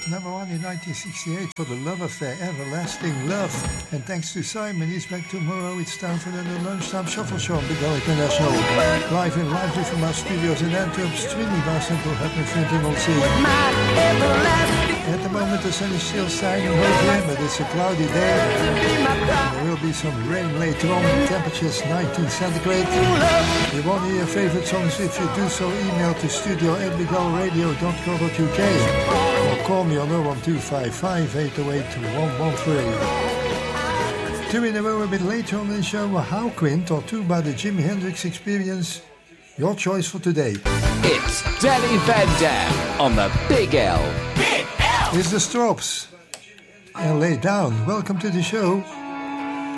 Number one in 1968 for The Love Affair, Everlasting Love. And thanks to Simon, he's back tomorrow. It's time for the Lunchtime Shuffle Show on Big Al International. Live in live from our studios in Antwerp, streaming by Central Happy Fenton on Sea. At the moment the sun is still shining right here, but it's a cloudy day. And there will be some rain later on. Temperatures 19 centigrade. You want to hear your favorite songs? If you do so, email to studio@bigalradio.co.uk or call me on 01255 808 113. Two in a row a bit later on in the show, How Quint or two by the Jimi Hendrix Experience. Your choice for today. It's Danny Van Dam on the Big L. It's the Stropes. And lay down. Welcome to the show.